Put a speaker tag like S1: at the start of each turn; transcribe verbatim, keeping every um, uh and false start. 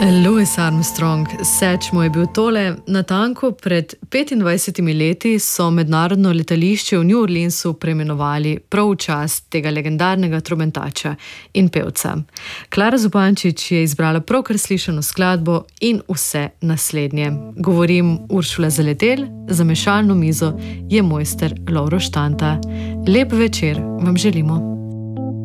S1: Louis Armstrong, seč mu je bil tole. Natanko pred petindvajsetimi leti so mednarodno letališče v New Orleansu preimenovali prav v čast tega legendarnega trobentača in pevca. Klara Zupančič je izbrala pravkar slišano skladbo in vse naslednje. Govorim Uršula Zaletel, za mešalno mizo je mojster Lovro Štanta. Lep večer vam želimo.